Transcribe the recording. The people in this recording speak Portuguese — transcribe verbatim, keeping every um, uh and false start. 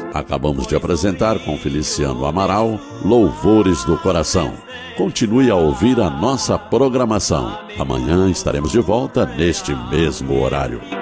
Acabamos de apresentar com Feliciano Amaral, Louvores do Coração. Continue a ouvir a nossa programação. Amanhã estaremos de volta neste mesmo horário.